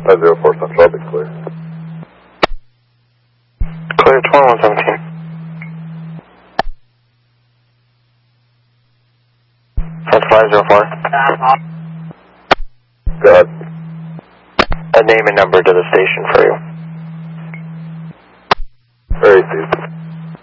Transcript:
504 Central, be clear. Clear 2117. That's 504. Go ahead. A name and number to the station for you. Very easy.